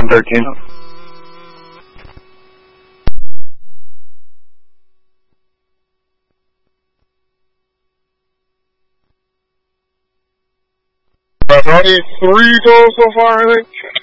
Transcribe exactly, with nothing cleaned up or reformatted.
one thirteen. I've only three goals so far, I think.